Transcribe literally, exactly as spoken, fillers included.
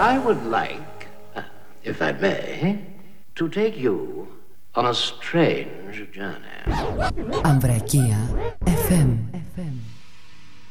I would like, uh, if I may, to take you on a strange journey. Ambrakia εφ εμ.